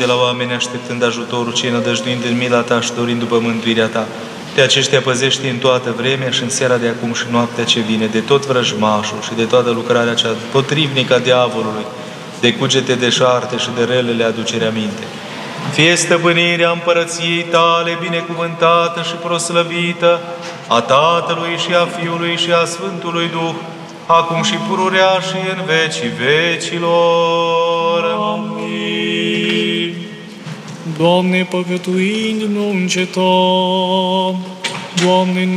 de la oameni, așteptând ajutorul, cei nădăjduind în mila Ta și dorind după mântuirea Ta. Pe aceștia păzește în toată vremea și în seara de acum și noaptea ce vine, de tot vrăjmașul și de toată lucrarea cea potrivnică a diavolului, de cugete deșarte și de relele aducere aminte. Fie stăpânirea împărăției Tale binecuvântată și proslăvită a Tatălui și a Fiului și a Sfântului Duh, acum și pururea și în vecii vecilor. Amin. Doamne, păcătuind nu înceta, Doamne,